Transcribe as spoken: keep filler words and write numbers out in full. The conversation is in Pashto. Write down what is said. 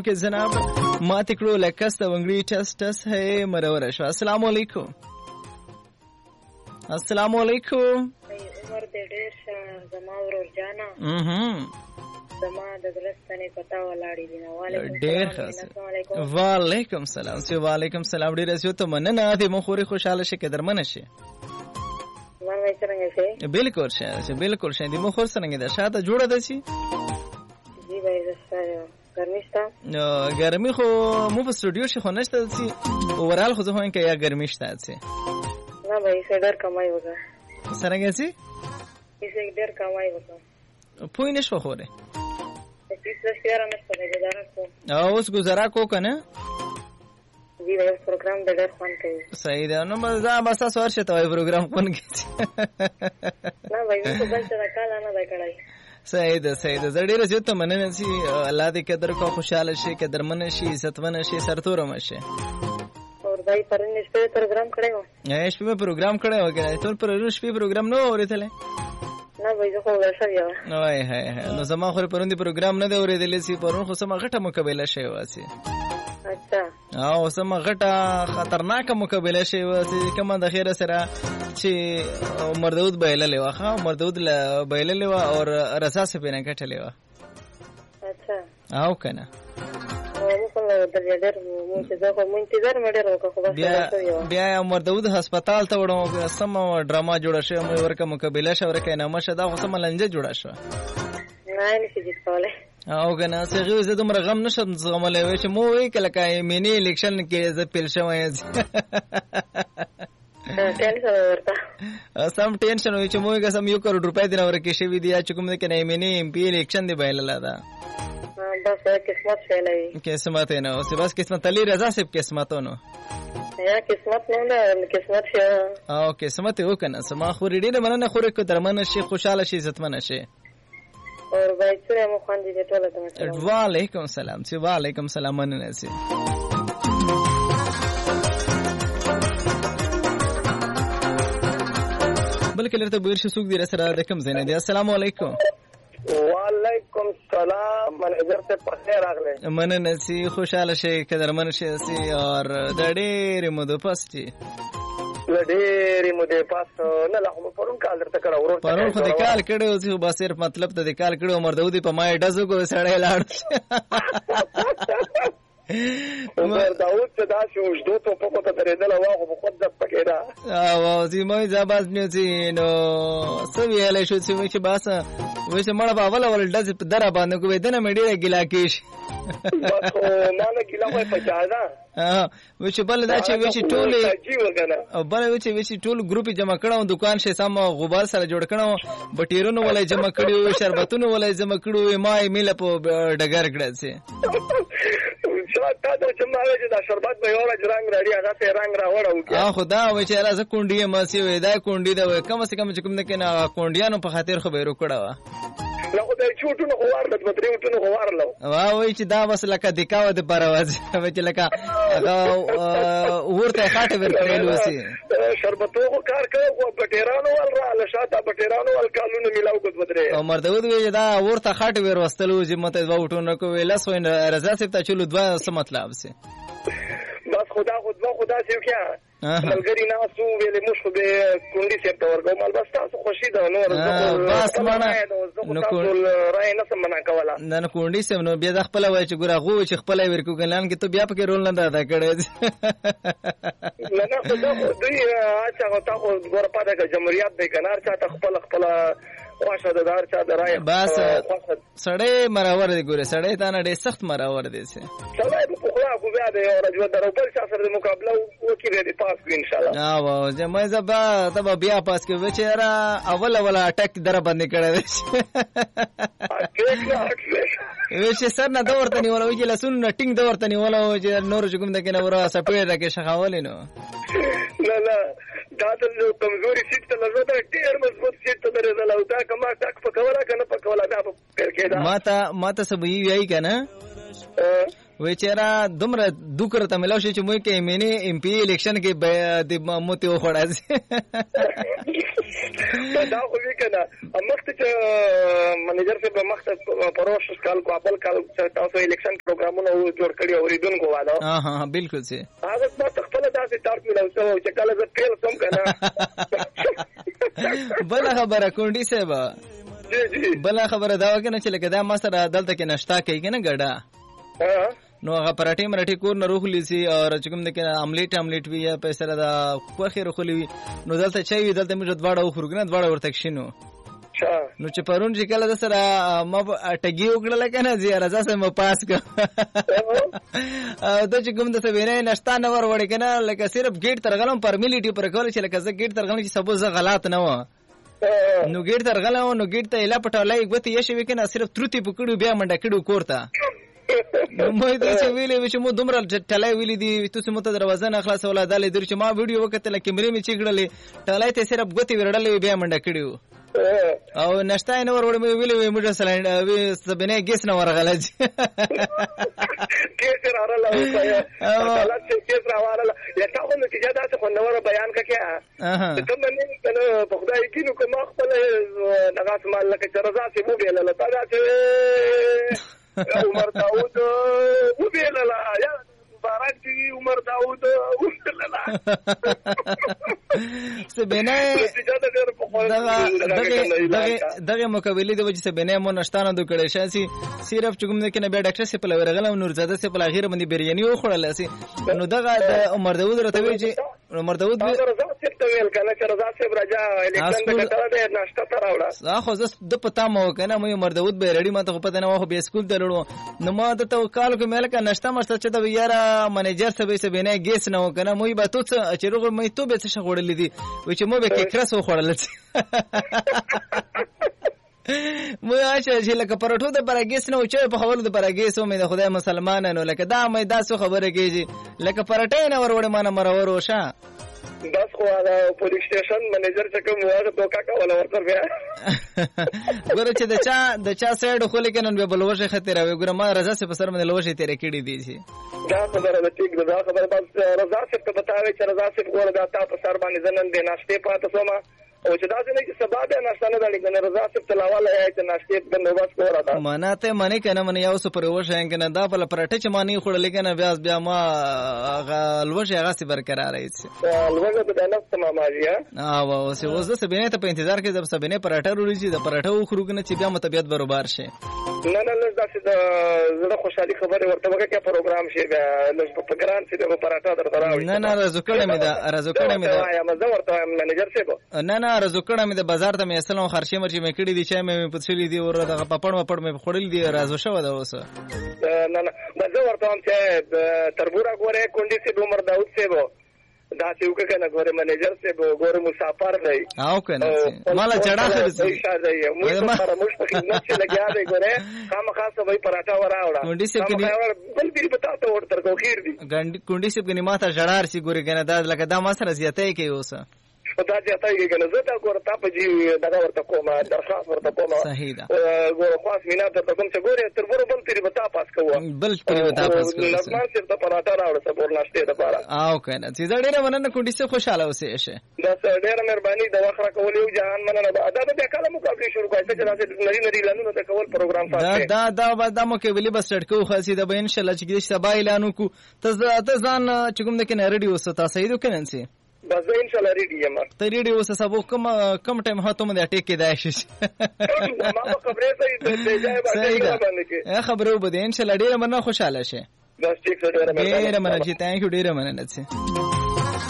کې جناب ما تکړو لکست ونګړي ټس ټس ہے مرور شو. السلام علیکم. السلام علیکم. عمر دې ډېر شه زما ورور جانا. اها زما د درستنه پتا ولاړی دی نو. وعلیکم السلام. وعلیکم السلام. سی وعلیکم السلام. ډیر زیات ته مننه دې مخوري خوشاله شه کې درمنه شه. ما مې څنګه شه؟ بالکل شه بالکل شه دې مخور څنګه ده شاته جوړه ده شي. جی بھائی زستا ګرمي شته؟ نو ګرمي خو مو په سټوډیو شي خو نشته شي. اورال خو ځه هون کې یا ګرمي شته شي. نه بھائی سیډر کمای وګا. څنګه شي؟ یې ډېر کمای وګا. پوی نشو خوره. او اوس گزارا کو کنه جی بھائی پروگرام د ډېر فن کوي. صحیح ده نو مزه بس تاسو ورشه ته پروگرام کون کیږي. نه بھائی موږ بل څه کاله نه دا کړای. صحیح ده صحیح ده زړه رسېته ته مننه سي الله دې قدر کو خوشاله شي قدر من شي عزت ون شي سرتور مشه. اور بھائی پرنه شپه پروگرام کړو. نه شپه پروگرام کړو وګړه ټول پر شپه پروگرام نو اورېدل. نه وای زه خو ورسره یم. وای هاي نو زما خو پروندي پروگرام نه دی اورېدل سي پرون خو سم غټه مقابله شي واسي. اچھا او سم غټه خطرناک مقابله شي واسي کومه د خیره سره چې مردود بایللې واخه مردود بایللې وا او رسا سه پینه کټلې وا. اچھا او کنه بیا مردود هسپتال ته وړو سم ډراما جوړه شوه مې ورکه مقابله شوه ورکه نه مشه دا خو سم لنجه جوړه شوه. نه نشي دې کولای. او کنه څنګه زه دومره غم نشم زغملای وای چې مو وی کله کای مینی الیکشن کې زه پیل شوم. ټینشن ورته سم ټینشن وای چې مو یې سم یو کروڑ روپۍ دی ورکه شوی دی چې کوم کې نه مینی ایم پی الیکشن دی بایللا دا. بس قسمت شیلای قسمت نه اوس بس قسمت علی رضا صاحب قسمتونو یا قسمت نه نه قسمت شه او قسمت یو کنه سما خو ریډي مننه خو کو درمنه شي خوشاله شي عزت منه شي. اور بھائی سره مو خوان دي ټوله ته. وعلیکم السلام سی وعلیکم السلام مننه سي. بلکې لرته بیر شي سوق دي سره د کم زینه دي. السلام علیکم. وعلیکم السلام منظر سے پخیر اغله من نسی خوشاله شي قدر من شي سي اور د ډېر مودو پس چی د ډېر مودو پس نه لا خو پرون کال درته کړه ورور پرون خو د کال کړه او چې بس صرف مطلب ته د کال کړه عمر دودي په ما ډزو کو سړی لاړ. عمر داود ته دا شو وجدو ته په کوته درېدل واغه په خود د پکې دا او چې مې زباز نیوځي نو سوي له شو چې بس وې چې مړه په اول اول ډز په دره باندې کوې دنه مې ډېره ګیلا کېش بس ما نه ګیلا وای په چاده ها وې چې بل دا چې وې چې ټول او بل وې چې وې چې ټول ګروپ جمع کړو دکان شه سم غبار سره جوړ کړو بټیرونو ولې جمع کړو شربتونو ولې جمع کړو ما یې میله په ډګر کړل سي. تا دا چې ما وې دا شربت به یو رنگ راړي هغه ته رنگ راوړو. اه خدا وې چې راځه کونډي ما سي وې دا کونډي دا کم سے کم چې کوم نه کنه کونډیانو په خاطر خو به وکړه لا خو دای چوټونو خوار د متریوټونو خوار لو وا وای چې دا بس لکه دکاوه د پرواز وای چې لکه هغه ورته خاطه ورکړل وسی شربتو کو کار کوي او بټیرانو ول را لشاته بټیرانو ول قانون ملاو کو بدره او مردود وی دا ورته خاطه ور وستلو چې مته دا وټونو کو ویلاس وین رضا صاحب ته چلو دوا څه مطلب سي بس خدا خود خدا سیو کیا ملګری نه سو ویلې مش خو به کونډي سیب ته ورغو مال بس تاسو خوشي ده نو بس معنا نو کول راي نه سم نه کولا نه نو کونډي سیب نو بیا د خپل وای چې ګره غو چې خپل ورکو ګلان کې ته بیا پکې رول نه ادا کړې نه نه خو دوی اچھا تا خو ګور پاده ک جمهوریت د کنار چا ته خپل خپل خوښه ده دار چا درای بس سړی مراور دی ګوره سړی تا نه ډېر سخت مراور دی سه سړی په خلا کو بیا دی او رجو درو بل څه سره مقابله وکړي دی پاس ان شاء الله. ها وا جمع زبا تبا بیا پاس کې وچ را اول اول اٹیک در باندې کړه وچ سر نه دور ته نیول وی چې لسون ټینګ دور ته نیول او چې نور کوم د کنه ورا سپېړ راکې شخاول نو نه نه دا د کمزوري سیټ ته لږه ډېر مضبوط سیټ ته درېدل او دا کما ټاک پکولا کنه پکولا دا پر کې دا ماته ماته سب وی کنه وی چیرې دومره دوکر ته ملو شي چې موږ کې مینه ایم پی الیکشن کې د موته وخړا دا خو وی کنه مخته چې منیجر سے په مخته پروش کال کو خپل کال تاسو الیکشن پروګرامونه جوړ کړی اوریدونکو والا ها ها بالکل سي هغه ما خپل داسې ټارګ ملو چې کله زه پیل کوم کنه بل خبره کونډي سیبا جی جی بل خبره دا وکنه چې لکه دا ما سره دلته کې نشتا کوي کنه ګډا نو هغه پراټي مرټي کور نه روخلی سي او چکم د کې املیټ املیټ وی یا په سره دا خوخي روخلی وی نو دلته چي وی دلته موږ دواړه خورګنه دواړه ورته شینو نو چې پرون چې کله د سره ما ټګي وکړل کنه زیاره ځاسه مو پاس کا او د چې کوم د سوینه نشتا نه ور وړ کنه لکه صرف گیټ ترغلم پرمیلیټي پر کول چې لکه زه گیټ ترغلم چې سبو زه غلط نه و نو گیټ ترغلم نو گیټ ته اله پټولای غوتی یشي وکنه صرف تروتی پکړو بیا منډه کړو کوړه مې د څه ویلې چې مو دومره ټلای ویلې دي تاسو مو ته دروازه نه خلاص ولاده لې چې ما ویډیو وکړه کیمرې می چیګړلې ټلای ته صرف غوتی ورړلې بیا منډه کړو او نشتا نه ور وړ مې ویلې وې موږ سلند وې سبنه ګیس نه ورغلج کیس راړل او حالات چې کیس راوړل لکه نو چې دا څه نو بیان ککیا کوم نه کنه په خدای کې نو کوم خپل دغه سمال لکه رضا سی مو ویل لا تا چې عمر داوود وبیللا یا مبارک دی عمر داوود وبیللا سبنه دغه دغه مقابله د وجه سبنه مو نشتانه د کړه شاسي صرف چګم نه کنه بیا ډاکټر سپل ورغله نور زاده سپل اخیر باندې بریانی و خړل سي نو دغه د عمر داوود رته وی چې عمر داوود رضا سپ ته ویل کنه چې رضا سپ راجا الیکشن د کټره د ناشته تر راوړه خو زه د پتا مو کنه مې عمر داوود به رډی ما ته پته نه و به سکول ته لړو نو ما ته توکل کو مې لکه نشته مرسته چې د یاره منیجر سبې سبې نه ګیس نه وکنه مې به تو چې روغ مې تو به څه غوړلې دي و چې مو به کې کرس و خړل مو اچھا چې لکه پروټو د پرګیس نه او چې په خبرو د پرګیس مې د خدای مسلمانانو لکه دا مې داسو خبره کیږي لکه پرټې نه ور وړ ما نه مرور وشه بس خو دا پولیس سټیشن منیجر چې کوم واه دوکا کوله ورته بیا ګوره چې د چا د چا سایډ خو لیکنه به بلوشه خطر او ګوره ما رضا سے په سر باندې لوشه تیرې کړې دي شي دا خبره ده ټیک ده خبره بس رضا سے ته بتاوي چې رضا سے ګوره دا تا په سر باندې زنن دي ناشته پاتې سوما او چې دا څنګه چې سبا به ناشته نه دلی کنه رضا سے تلاواله یا چې ناشته په نوبت کوره دا مناته منی کنه من یو سپر وشه کنه دا په پرټه چې مانی خړلې کنه بیا بیا ما لوشه هغه سي برقرار راځي لوشه د نفس تمامه یا او اوس اوس د سبینه ته په انتظار کې د سبینه پرټه وروړي چې د پرټه خورو کنه چې بیا مطبيعت برابر شي نه نه لږ داسې د زړه خوشحالي خبره ورته وکړه چې پروګرام شي بیا لږ په ګران چې د پرټه درته راوړي نه نه رزو کړه مې دا رزو کړه مې دا یا مزه ورته منیجر شه نه نه رزو کړه مې د بازار ته مې اصلو خرچې مرچې مې کړې دي چې مې پڅلې دي ور دغه پپړ مپړ مې خړلې دي رازو شو دا اوس نه نه مزه ورته هم چې تربورا ګوره کونډي سي عمر داوود سي وو دا چې وکړه ګوره منیجر سي ګوره مسافر دی او کنه مالا چڑا خرڅ دی موږ سره موږ په خدمت کې لګیا دی ګوره خامخا سوي پراټا وراوړه کونډي سي کې بل بیری بتا ته ورته کو خیر دی کونډي سي کې ماته جړار سي ګوره کنه دا لکه دا ما سره زیاتې کوي اوس دا چې تاسو کنه زه تا ګور ته په جی دغه ورته کومه درخواست ورته کومه صحیح ده ګور خاص مینا ته کوم چې ګوره تر ورو بل تیری وتا پاس کوه بل تیری وتا پاس کوه لازم چې ته پراته راوړې سپور ناشته ده پاره او کنه چې ډېر مننه کونډي څه خوشاله اوسې شه دا ډېر مهرباني د وخت را کول یو جهان مننه دا د کله مقابله شروع کړه چې دا نری نری لانو ته کول پروګرام ساتي دا دا دا مو کې ویلي بس ټکو خاصي دا به ان شاء الله چې د سبا اعلان کو ته ته ځان چې کوم د کنه ریډي وسه تاسو یې دوکنه سي بس ان شاء الله ریډي یم ته ریډي وسه سبو کوم کم ټایم هاتو مې اٹیک کې دای شي ما خبره صحیح ته ځای باندې کې خبرو بده ان شاء الله ډیره مننه خوشاله شه بس ټیک ډیره مننه ډیره مننه چې تانک یو ډیره مننه